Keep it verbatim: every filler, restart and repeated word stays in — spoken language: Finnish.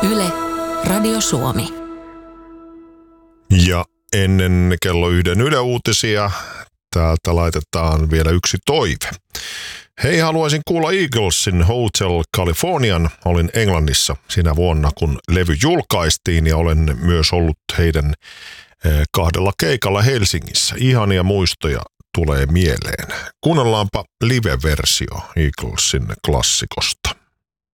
Yle, Radio Suomi. Ja ennen kello yhden Yle Uutisia täältä laitetaan vielä yksi toive. Hei, haluaisin kuulla Eaglesin Hotel Californian. Olin Englannissa siinä vuonna, kun levy julkaistiin, ja olen myös ollut heidän kahdella keikalla Helsingissä. Ihania muistoja tulee mieleen. Kuunnellaanpa live-versio Eaglesin klassikosta.